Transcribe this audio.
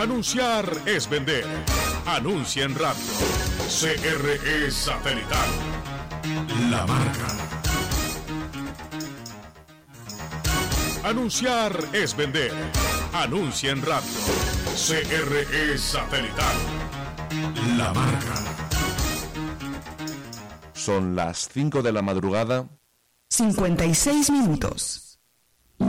Anunciar es vender. Anuncia en radio. CRE Satelital. La marca. Anunciar es vender. Anuncia en radio. CRE Satelital. La marca. Son las 5 de la madrugada. 56 minutos.